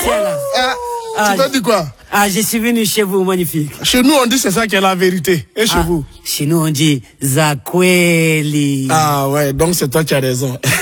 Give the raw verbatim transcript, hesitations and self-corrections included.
là. Ah, Ah, tu t'as dit quoi? Ah, je suis venu chez vous, magnifique. Chez nous, on dit c'est ça qui est la vérité. Et chez Ah, vous? chez nous, on dit Zakweli. Ah ouais, donc c'est toi qui as raison.